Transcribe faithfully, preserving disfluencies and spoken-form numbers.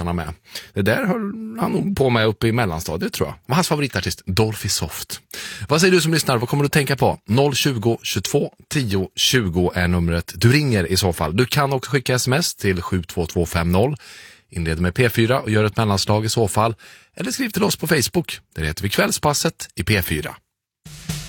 låtarna med. Det där höll han nog på med uppe i mellanstadiet, tror jag. Var hans favoritartist, Dolphy Soft. Vad säger du som lyssnar? Vad kommer du tänka på? noll tjugo, tjugotvå, tio, tjugo är numret. Du ringer i så fall. Du kan också skicka sms till sju två två fem noll. Inled med P fyra och gör ett mellanslag i så fall. Eller skriv till oss på Facebook. Där heter vi Kvällspasset i P fyra.